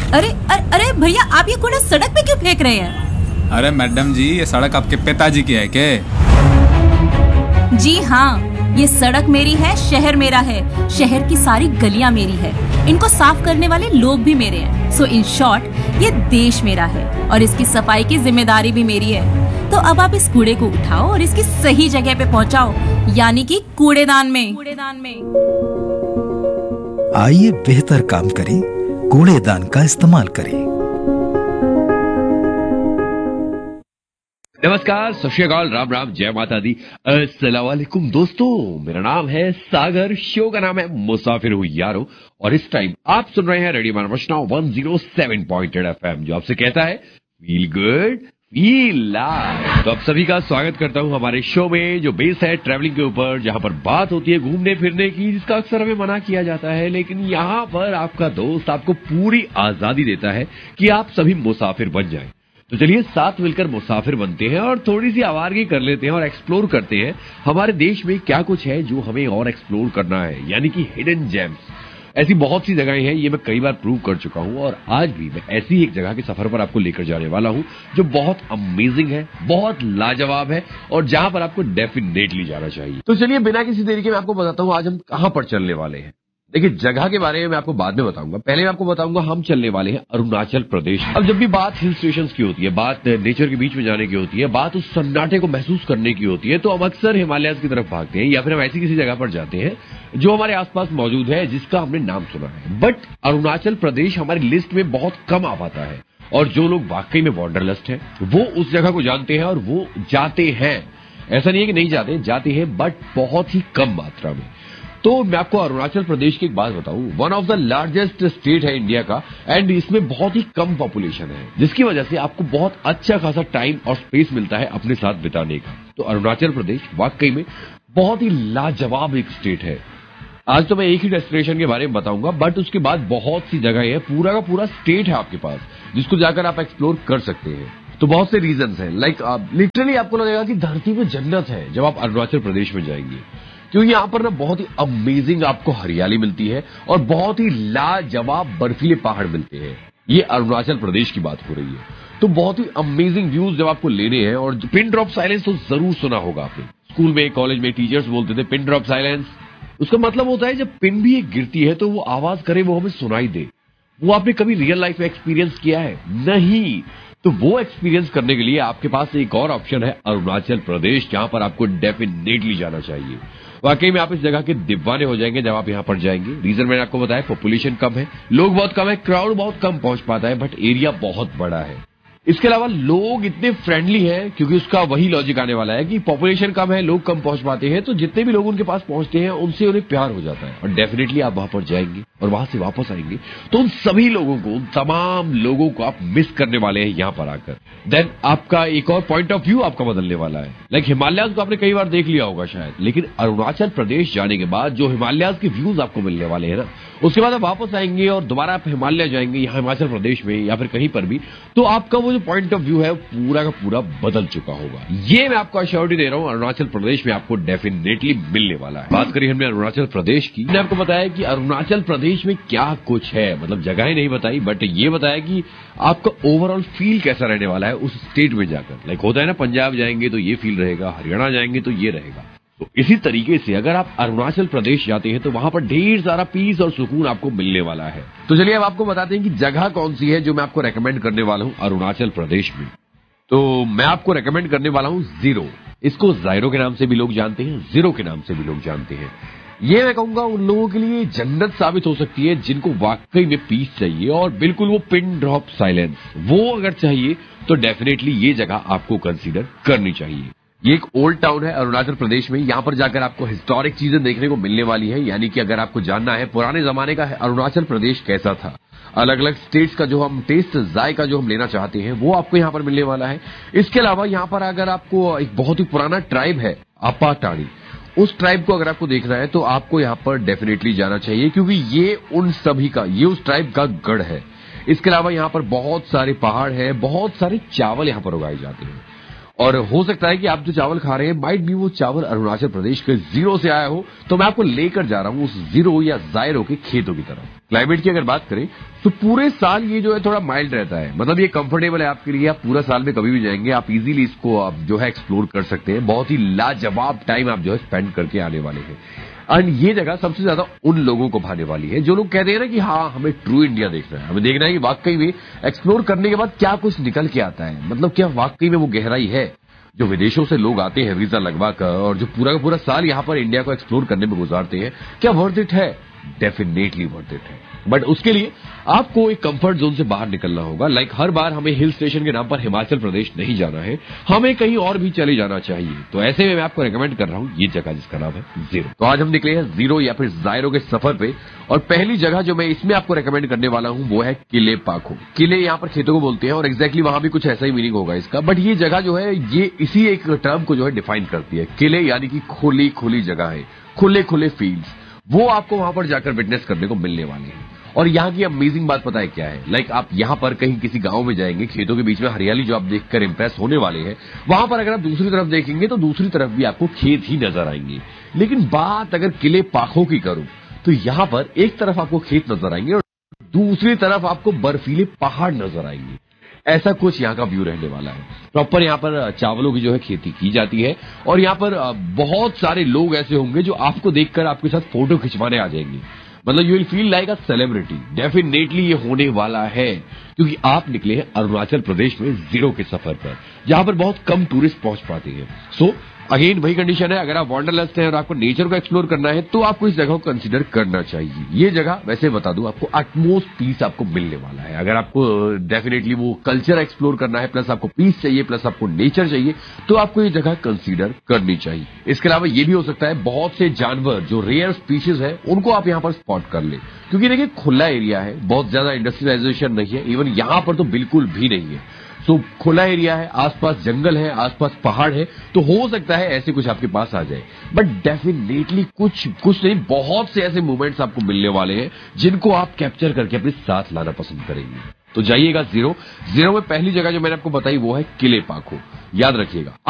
अरे अरे अरे भैया, आप ये कूड़ा सड़क पे क्यों फेंक रहे हैं? अरे मैडम जी, ये सड़क आपके पिताजी की है क्या? जी हाँ, ये सड़क मेरी है, शहर मेरा है, शहर की सारी गलियां मेरी है, इनको साफ करने वाले लोग भी मेरे हैं। सो इन शॉर्ट, ये देश मेरा है और इसकी सफाई की जिम्मेदारी भी मेरी है। तो अब आप इस कूड़े को उठाओ और इसकी सही जगह पे पहुंचाओ, यानी कि कूड़ेदान में। आइए बेहतर काम करें, कूड़ेदान का इस्तेमाल करें। नमस्कार, सत श्री अकाल, राम राम, जय माता दी, अस्सलाम वालेकुम दोस्तों। मेरा नाम है सागर, शो का नाम है मुसाफिर हूँ यारो, और इस टाइम आप सुन रहे हैं रेडियो मानवशना 107.8 FM, जो आपसे कहता है फील गुड फील लाइव। तो आप सभी का स्वागत करता हूँ हमारे शो में, जो बेस है ट्रैवलिंग के ऊपर, जहाँ पर बात होती है घूमने फिरने की, जिसका अक्सर हमें मना किया जाता है, लेकिन यहाँ पर आपका दोस्त आपको पूरी आजादी देता है कि आप सभी मुसाफिर बन जाएं। तो चलिए साथ मिलकर मुसाफिर बनते हैं और थोड़ी सी आवारगी कर लेते हैं और एक्सप्लोर करते हैं हमारे देश में क्या कुछ है जो हमें और एक्सप्लोर करना है, यानी कि हिडन जेम्स। ऐसी बहुत सी जगहें हैं, ये मैं कई बार प्रूव कर चुका हूं, और आज भी मैं ऐसी एक जगह के सफर पर आपको लेकर जाने वाला हूं जो बहुत अमेजिंग है, बहुत लाजवाब है, और जहां पर आपको डेफिनेटली जाना चाहिए। तो चलिए बिना किसी देरी के मैं आपको बताता हूं आज हम कहां पर चलने वाले हैं। देखिए, जगह के बारे में मैं आपको बाद में बताऊंगा, पहले मैं आपको बताऊंगा हम चलने वाले हैं अरुणाचल प्रदेश। अब जब भी बात हिल स्टेशन की होती है, बात नेचर के बीच में जाने की होती है, बात उस सन्नाटे को महसूस करने की होती है, तो हम अक्सर हिमालय की तरफ भागते हैं, या फिर हम ऐसी किसी जगह पर जाते हैं जो हमारे आसपास मौजूद है, जिसका हमने नाम सुना है। बट अरुणाचल प्रदेश हमारी लिस्ट में बहुत कम आ पाता है, और जो लोग वाकई में वॉन्डरलस्ट हैं वो उस जगह को जानते हैं और वो जाते हैं। ऐसा नहीं है कि नहीं जाते, जाते हैं, बट बहुत ही कम मात्रा में। तो मैं आपको अरुणाचल प्रदेश की एक बात बताऊं, one of the largest state है इंडिया का, एंड इसमें बहुत ही कम पॉपुलेशन है, जिसकी वजह से आपको बहुत अच्छा खासा टाइम और स्पेस मिलता है अपने साथ बिताने का। तो अरुणाचल प्रदेश वाकई में बहुत ही लाजवाब एक स्टेट है। आज तो मैं एक ही डेस्टिनेशन के बारे में बताऊंगा, बट उसके बाद बहुत सी जगह है, पूरा का पूरा स्टेट है आपके पास, जिसको जाकर आप एक्सप्लोर कर सकते हैं। तो बहुत से रीजंस हैं, लाइक लिटरली आपको लगेगा कि धरती में जन्नत है जब आप अरुणाचल प्रदेश में जाएंगे, क्योंकि यहाँ पर ना बहुत ही अमेजिंग आपको हरियाली मिलती है और बहुत ही लाजवाब बर्फीले पहाड़ मिलते हैं। ये अरुणाचल प्रदेश की बात हो रही है। तो बहुत ही अमेजिंग व्यूज जब आपको लेने हैं, और पिन ड्रॉप साइलेंस तो जरूर सुना होगा आपने, स्कूल में कॉलेज में टीचर्स बोलते थे पिन ड्रॉप साइलेंस। उसका मतलब होता है जब पिन भी एक गिरती है तो वो आवाज करे, वो हमें सुनाई दे। वो आपने कभी रियल लाइफ में एक्सपीरियंस किया है? नहीं। तो वो एक्सपीरियंस करने के लिए आपके पास एक और ऑप्शन है, अरुणाचल प्रदेश, जहां पर आपको डेफिनेटली जाना चाहिए। वाकई में आप इस जगह के दीवाने हो जाएंगे जब आप यहाँ पर जाएंगे। रीजन मैंने आपको बताया, पॉपुलेशन कम है, लोग बहुत कम है, क्राउड बहुत कम पहुंच पाता है, बट एरिया बहुत बड़ा है। इसके अलावा लोग इतने फ्रेंडली हैं, क्योंकि उसका वही लॉजिक आने वाला है कि पॉपुलेशन कम है, लोग कम पहुंच पाते हैं, तो जितने भी लोग उनके पास पहुंचते हैं उनसे उन्हें प्यार हो जाता है, और डेफिनेटली आप वहां पर जाएंगे और वहां से वापस आएंगे तो उन सभी लोगों को, उन तमाम लोगों को आप मिस करने वाले हैं यहाँ पर आकर। देन आपका एक और पॉइंट ऑफ व्यू आपका बदलने वाला है। लाइक हिमालयाज को आपने कई बार देख लिया होगा शायद, लेकिन अरुणाचल प्रदेश जाने के बाद जो हिमालयाज के व्यूज आपको मिलने वाले हैं ना, उसके बाद आप वापस आएंगे और दोबारा आप हिमालय जाएंगे, यहाँ हिमाचल प्रदेश में या फिर कहीं पर भी, तो आपका वो जो पॉइंट ऑफ व्यू है पूरा का पूरा बदल चुका होगा। ये मैं आपको अश्योरिटी दे रहा हूँ, अरुणाचल प्रदेश में आपको डेफिनेटली मिलने वाला है। बात करिए हमने अरुणाचल प्रदेश की, मैंने आपको बताया कि अरुणाचल प्रदेश में क्या कुछ है, मतलब जगहें नहीं बताई, बट ये बताया कि आपका ओवरऑल फील कैसा रहने वाला है उस स्टेट में जाकर। लाइक होता है ना, पंजाब जाएंगे तो ये फील रहेगा, हरियाणा जाएंगे तो ये रहेगा। तो इसी तरीके से अगर आप अरुणाचल प्रदेश जाते हैं तो वहां पर ढेर सारा पीस और सुकून आपको मिलने वाला है। तो चलिए अब आपको बताते हैं कि जगह कौन सी है जो मैं आपको रेकमेंड करने वाला हूं अरुणाचल प्रदेश में। तो मैं आपको रेकमेंड करने वाला हूं जीरो। इसको जायरो के नाम से भी लोग जानते हैं, जीरो के नाम से भी लोग जानते हैं। ये मैं कहूंगा उन लोगों के लिए जन्नत साबित हो सकती है जिनको वाकई में पीस चाहिए, और बिल्कुल वो पिन ड्रॉप साइलेंस वो अगर चाहिए तो डेफिनेटली ये जगह आपको कंसीडर करनी चाहिए। ये एक ओल्ड टाउन है अरुणाचल प्रदेश में, यहाँ पर जाकर आपको हिस्टोरिक चीजें देखने को मिलने वाली है, यानी कि अगर आपको जानना है पुराने जमाने का अरुणाचल प्रदेश कैसा था, अलग अलग स्टेट्स का जो हम टेस्ट जायका जो हम लेना चाहते हैं वो आपको यहाँ पर मिलने वाला है। इसके अलावा यहाँ पर अगर आपको एक बहुत ही पुराना ट्राइब है आपा टाड़ी, उस ट्राइब को अगर आपको देखना है तो आपको यहाँ पर डेफिनेटली जाना चाहिए, क्योंकि ये उन सभी का, ये उस ट्राइब का गढ़ है। इसके अलावा यहाँ पर बहुत सारे पहाड़ है, बहुत सारे चावल यहाँ पर उगाए जाते हैं, और हो सकता है कि आप जो चावल खा रहे हैं माइट भी वो चावल अरुणाचल प्रदेश के जीरो से आया हो, तो मैं आपको लेकर जा रहा हूं उस जीरो या जायरो के खेतों की तरफ। क्लाइमेट की अगर बात करें तो पूरे साल ये जो है थोड़ा माइल्ड रहता है, मतलब ये कंफर्टेबल है आपके लिए। आप पूरा साल में कभी भी जाएंगे, आप इजीली इसको आप जो है एक्सप्लोर कर सकते हैं। बहुत ही लाजवाब टाइम आप जो है स्पेंड करके आने वाले हैं। एंड ये जगह सबसे ज्यादा उन लोगों को भाने वाली है जो लोग कहते हैं ना कि हाँ हमें ट्रू इंडिया देखना है, हमें देखना है कि वाकई में एक्सप्लोर करने के बाद क्या कुछ निकल के आता है, मतलब क्या वाकई में वो गहराई है। जो विदेशों से लोग आते हैं वीजा लगवा कर और जो पूरा का पूरा साल यहाँ पर इंडिया को एक्सप्लोर करने में गुजारते हैं, क्या वर्थ इट है? डेफिनेटली वर्थ इट है। बट उसके लिए आपको एक कंफर्ट जोन से बाहर निकलना होगा। लाइक हर बार हमें हिल स्टेशन के नाम पर हिमाचल प्रदेश नहीं जाना है, हमें कहीं और भी चले जाना चाहिए। तो ऐसे में मैं आपको रेकमेंड कर रहा हूं ये जगह जिसका नाम है जीरो। तो आज हम निकले हैं जीरो या फिर जायरो के सफर पे, और पहली जगह जो मैं इसमें आपको रेकमेंड करने वाला हूं वो है किले पाखो। किले यहाँ पर खेतों को बोलते हैं और एग्जैक्टली वहां भी कुछ ऐसा ही मीनिंग होगा इसका। बट ये जगह जो है ये इसी एक टर्म को जो है डिफाइन करती है। किले यानी कि खुली खुली जगह है, खुले खुले फील्ड्स, वो आपको वहां पर जाकर विटनेस करने को मिलने वाले हैं। और यहाँ की अमेजिंग बात पता है क्या है? लाइक आप यहाँ पर कहीं किसी गांव में जाएंगे, खेतों के बीच में हरियाली जो आप देखकर इंप्रेस होने वाले हैं, वहां पर अगर आप दूसरी तरफ देखेंगे तो दूसरी तरफ भी आपको खेत ही नजर आएंगे। लेकिन बात अगर किले पाखों की करूं तो यहाँ पर एक तरफ आपको खेत नजर आएंगे और दूसरी तरफ आपको बर्फीले पहाड़ नजर आएंगे। ऐसा कुछ यहाँ का व्यू रहने वाला है। प्रॉपर यहाँ पर चावलों की जो है खेती की जाती है और यहाँ पर बहुत सारे लोग ऐसे होंगे जो आपको देखकर आपके साथ फोटो खिंचवाने आ जाएंगे। मतलब you will feel like a celebrity. Definitely ये होने वाला है क्योंकि आप निकले हैं अरुणाचल प्रदेश में जीरो के सफर पर, जहां पर बहुत कम टूरिस्ट पहुंच पाते हैं। सो अगेन वही कंडीशन है, अगर आप वांडरलस्ट हैं और आपको नेचर को एक्सप्लोर करना है तो आपको इस जगह को कंसीडर करना चाहिए। ये जगह वैसे बता दूं आपको अटमोस्ट पीस आपको मिलने वाला है। अगर आपको डेफिनेटली वो कल्चर एक्सप्लोर करना है, प्लस आपको पीस चाहिए, प्लस आपको नेचर चाहिए, तो आपको ये जगह कंसीडर करनी चाहिए। इसके अलावा ये भी हो सकता है बहुत से जानवर जो रेयर स्पीशीज है उनको आप यहाँ पर स्पॉट कर ले, क्योंकि देखिए खुला एरिया है, बहुत ज्यादा इंडस्ट्रियलाइजेशन नहीं है, इवन यहाँ पर तो बिल्कुल भी नहीं है। सो खुला एरिया है, आसपास जंगल है, आसपास पहाड़ है, तो हो सकता है ऐसे कुछ आपके पास आ जाए। बट डेफिनेटली कुछ नहीं, बहुत से ऐसे मोमेंट्स आपको मिलने वाले हैं जिनको आप कैप्चर करके अपने साथ लाना पसंद करेंगे। तो जाइएगा जीरो में पहली जगह जो मैंने आपको बताई वो है किले पाखो, याद रखिएगा।